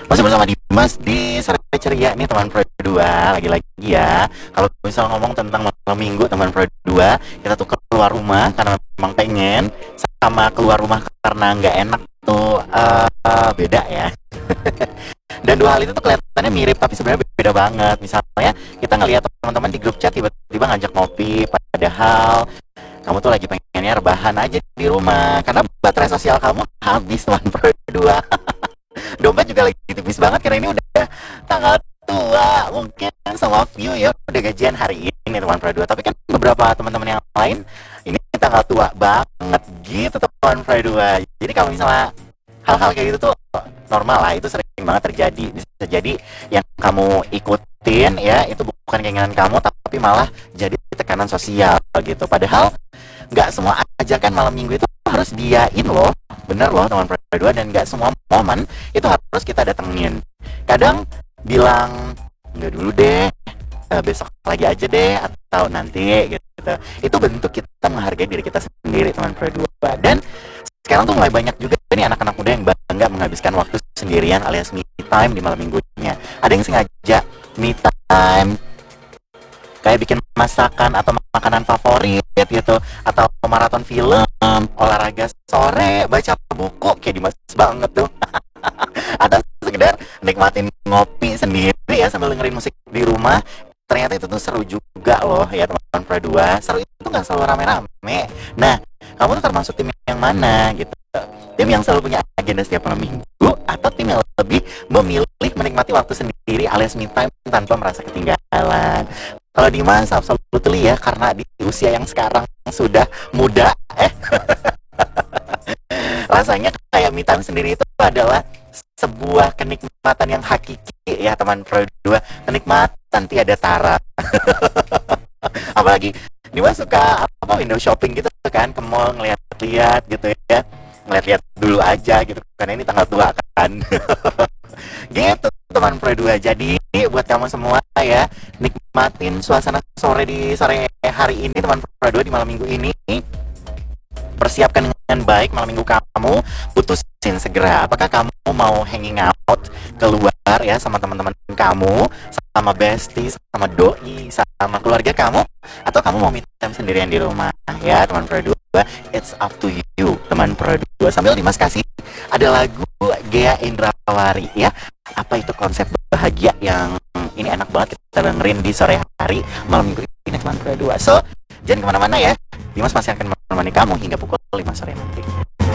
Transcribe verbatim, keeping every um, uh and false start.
Masih bersama Dimas di Sore Ceria nih teman Pro dua. Lagi-lagi ya, kalau misal ngomong tentang malam minggu teman Pro dua, kita tuh keluar rumah karena memang pengen, sama keluar rumah karena nggak enak tuh uh, beda ya. Dan dua hal itu tuh kelihatannya mirip tapi sebenarnya beda banget. Misalnya kita ngelihat teman-teman di grup chat tiba-tiba ngajak ngopi, padahal kamu tuh lagi pengennya rebahan aja di rumah karena baterai sosial kamu habis teman Pro dua. Dompet juga lagi tipis banget karena ini udah tanggal tua, mungkin sama view ya udah gajian hari ini teman Pro dua, tapi kan beberapa teman-teman yang lain ini tanggal tua banget gitu teman Pro dua. Jadi kalau misalnya hal-hal kayak gitu tuh normal lah, itu sering banget terjadi. Bisa jadi yang kamu ikutin ya itu bukan keinginan kamu tapi malah jadi tekanan sosial gitu. Padahal nggak semua ajakan malam minggu itu harus diain loh, bener loh teman Pro dua, dan nggak semua momen itu harus kita datengin. Kadang bilang nggak dulu deh, uh, besok lagi aja deh, atau nanti gitu, itu bentuk kita menghargai diri kita sendiri teman Pro dua. Dan sekarang tuh mulai banyak juga nih anak-anak muda yang bangga menghabiskan waktu sendirian alias me time di malam minggunya. Ada yang sengaja me time kayak bikin masakan atau makanan favorit gitu, atau maraton film, olahraga sore, baca buku kayak Dimas banget tuh. Atau sekedar nikmatin ngopi sendiri ya sambil dengerin musik di rumah. Ternyata itu tuh seru juga loh ya teman Pro dua. Seru itu nggak selalu rame-rame. Nah, kamu tuh termasuk tim yang mana gitu? Tim yang selalu punya agenda setiap malam minggu, atau tim yang lebih memilih menikmati waktu sendiri alias me time tanpa merasa ketinggalan? Kalau Dimas absolutely ya, karena di usia yang sekarang sudah muda, eh rasanya kayak me time sendiri itu adalah sebuah kenikmatan yang hakiki ya teman Pro dua, kenikmatan tiada tara. Apalagi Dimas suka apa window shopping gitu kan, ke mall ngeliat-liat gitu ya, ngeliat-liat dulu aja gitu karena ini tanggal tua kan. Gitu teman Pro dua. Jadi buat kamu semua ya, nikmatin suasana sore di sore hari ini teman Pro dua, di malam minggu ini. Persiapkan dengan baik malam minggu kamu, putusin segera apakah kamu mau hanging out keluar ya sama teman-teman kamu, sama bestie, sama doi, sama keluarga kamu, atau kamu mau me time sendirian di rumah ya teman Pro dua. It's up to you teman Pro dua. Sambil Dimas kasih ada lagu Gea Indrawari ya, apa itu konsep bahagia, yang ini enak banget kita dengerin di sore hari malam minggu ini teman Pro dua. So jangan kemana-mana ya, Dimas masih akan menemani kamu hingga pukul lima sore nanti.